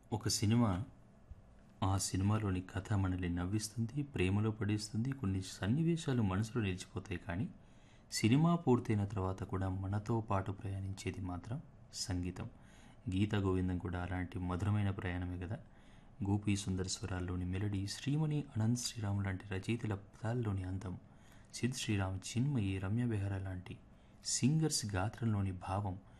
ఒక సినిమా ఆ సినిమాలోని కథ మనల్ని నవ్విస్తుంది, ప్రేమలో పడేస్తుంది, కొన్ని సన్నివేశాలు మనసులో నిలిచిపోతాయి. కానీ సినిమా పూర్తయిన తర్వాత కూడా మనతో పాటు ప్రయాణించేది మాత్రం సంగీతం. గీత గోవిందం కూడా అలాంటి మధురమైన ప్రయాణమే కదా. గోపీ సుందర స్వరాల్లోని మెలడీ, శ్రీమణి అనంత్ శ్రీరామ్ లాంటి రచయితల పదాల్లోని అందం, సిద్ శ్రీరామ్, చిన్మయి, రమ్య బెహరా లాంటి సింగర్స్ గాత్రంలోని భావం,